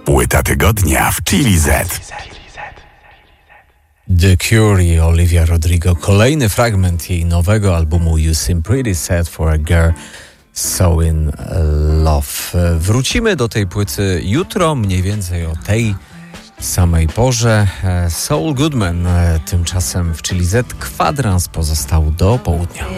Płyta tygodnia w Chili Z. The Cure i Olivia Rodrigo. Kolejny fragment jej nowego albumu You Seem Pretty Sad for a Girl So in Love. Wrócimy do tej płyty jutro, mniej więcej o tej samej porze. Saul Goodman tymczasem w Chili Z. Kwadrans pozostał do południa.